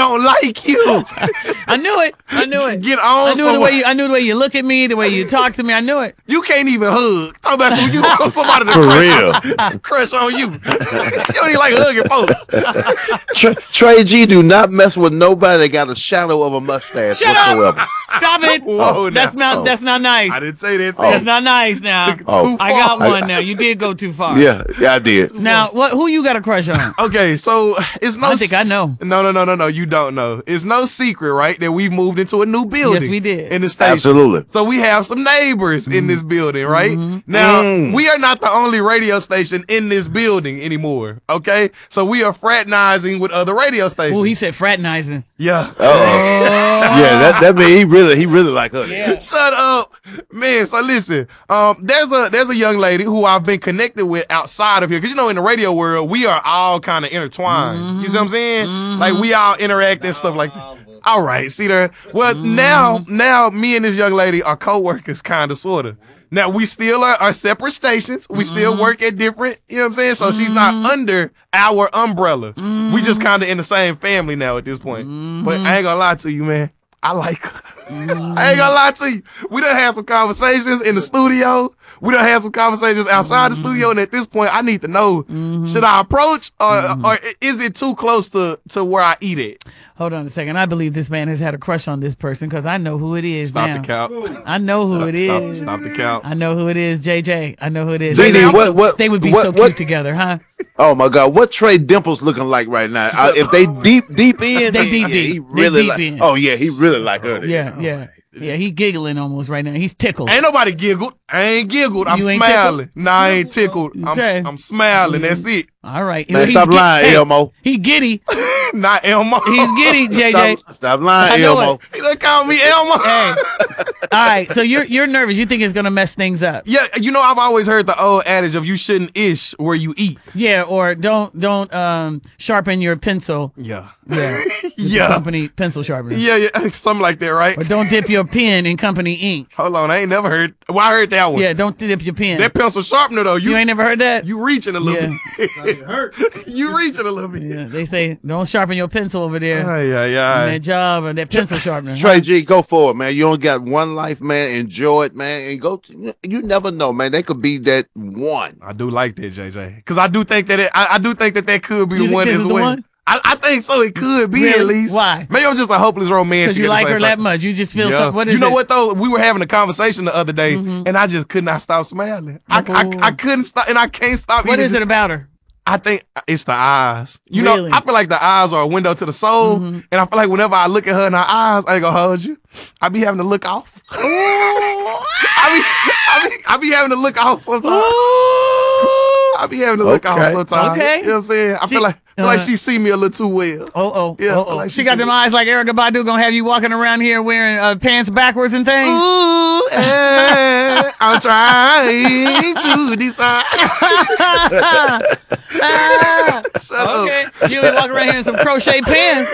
don't like you. I knew it. Get on. I knew the way you look at me, the way you talk to me. I knew it. You can't even hug. Talk about some you want somebody to For real. crush on you. You don't even like hugging folks. Trey G do not mess with nobody that got a shadow of a mustache Shut whatsoever. up. Stop it. Whoa, That's not nice. I didn't say that. That's not nice now. Oh. I got one now. You did go too far. Yeah, I did. Now, who you got a crush on? Okay, so it's no. I think I know. No. You don't know. It's no secret, right? That we've moved into a new building. Yes, we did. In the station. Absolutely. So we have some neighbors in this building, right? Now we are not the only radio station in this building anymore. Okay, so we are fraternizing with other radio stations. Oh, he said fraternizing. Yeah. Yeah, that mean he really like her. Yeah. Shut up, man. So listen, there's a young lady who I've been connected with outside of here, because in the radio world we are all kind of intertwined. You see what I'm saying? Like we all interact and stuff like that. All right, see there. Well, now me and this young lady are co-workers, kind of, sort of. Now we still are separate stations. We still work at different. You know what I'm saying? So she's not under our umbrella. We just kind of in the same family now at this point. But I ain't gonna lie to you, man. I like her. I ain't gonna lie to you. We done had some conversations in the studio. We done had some conversations outside the studio. And at this point, I need to know, should I approach or is it too close to where I eat it? Hold on a second. I believe this man has had a crush on this person because I know who it is. Stop now. the count. I know who it is. Stop the count. I know who it is. JJ. I know who it is. JJ, what They would be so cute together, huh? Oh my God, what Trey Dimples looking like right now? If they deep in, They deep he in. really They deep like. in. Oh yeah, he really like her. Yeah, he giggling almost right now. He's tickled. Ain't nobody giggled. I ain't giggled. I'm You ain't smiling. Nah, I ain't tickled. Okay. I'm smiling. That's it. All right. Man, stop lying, Elmo. He giddy. Not Elmo. He's giddy, JJ. Stop lying, I know Elmo. it. He done called me Elmo. Hey. All right. So you're nervous. You think it's gonna mess things up? Yeah, I've always heard the old adage of you shouldn't ish where you eat. Yeah. Or don't sharpen your pencil. Yeah. Yeah. Yeah. Company pencil sharpener. Yeah, something like that, right? Or don't dip your pen in company ink. Hold on, I ain't never heard. Well, I heard that one. Yeah. Don't dip your pen. That pencil sharpener though, you ain't never heard that? you reaching a little Yeah. bit. You reaching a little bit. Yeah. They say don't sharpen your pencil over there. Yeah. On that job or that pencil sharpener. Trey G, go for it, man. You only got one life, man. Enjoy it, man, and go. You never know, man. They could be that one. I do like that, JJ, because I do think that I do think that could be You the think one this as is the well. one? I think so. It could be Really? at least. Why? Maybe I'm just a hopeless romantic. Because you at the like same her time. that much. You just feel Yeah. something. What is you know it? what though? We were having a conversation the other day, and I just could not stop smiling. I couldn't stop, and I can't stop. What either. is it about her? I think it's the eyes. You Really? know, I feel like the eyes are a window to the soul, and I feel like whenever I look at her in her eyes, I ain't gonna hold you. I be having to look off. I be having to look off sometimes. I be having to look off sometimes. Okay. You know what I'm saying? I feel like she see me a little too well. Yeah, like she got them eyes like Erykah Badu gonna have you walking around here wearing pants backwards and things. Ooh, I'm trying to decide. Shut Okay, up. you be walking around here in some crochet pants.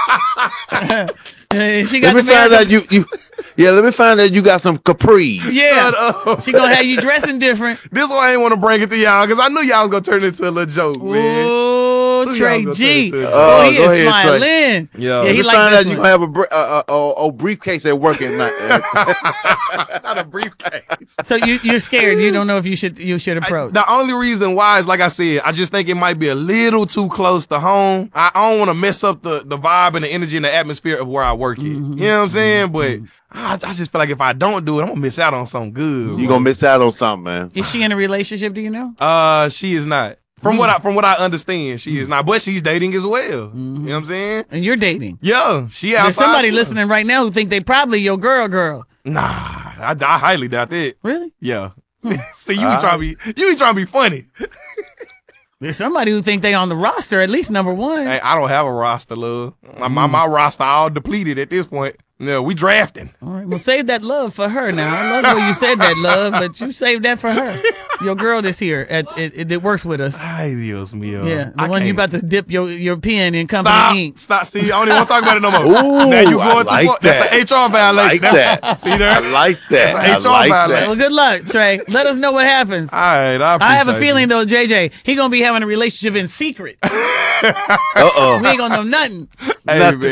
She got Let me find out you. Yeah, let me find out you got some capris. Yeah, Shut up. she gonna have you dressing different. This why I ain't want to bring it to y'all, because I knew y'all was gonna turn it into a little joke, man. Ooh, Look, Trey y'all gonna G. turn it into a joke. Oh, he go is ahead, Trey. smiling. Yeah. Yeah, Let he me like find this out you one. gonna have a briefcase at work at night. Not a briefcase. So you're scared. You don't know if you should approach. The only reason why is, like I said, I just think it might be a little too close to home. I don't want to mess up the vibe and the energy and the atmosphere of where I work at. You know what I'm saying? But I just feel like if I don't do it, I'm gonna miss out on something good. You gonna miss out on something, man. Is she in a relationship? Do you know? She is not. From what I understand, she is not. But she's dating as well. You know what I'm saying? And you're dating. Yeah, she outside. There's somebody too. listening right now who think they probably your girl. Nah, I highly doubt that. Really? Yeah. See, you be trying to be funny. There's somebody who think they on the roster, at least number one. Hey, I don't have a roster, love. My roster all depleted at this point. No, we drafting. All right, well, save that love for her now. I love the way you said that, love, but you saved that for her. Your girl that's here that works with us. Ay, Dios mío. Yeah, the I one you can't- about to dip your pen in company ink. Stop. See, I don't even want to talk about it no more. Ooh, now you I going like too far. that. That's an HR violation. I like that. See there? I like that. That's an I HR like violation. Well, good luck, Trey. Let us know what happens. All right, I have a appreciate feeling, you. though, JJ, he going to be having a relationship in secret. Uh-oh. We ain't going to know nothing. Hey, Nothing. man.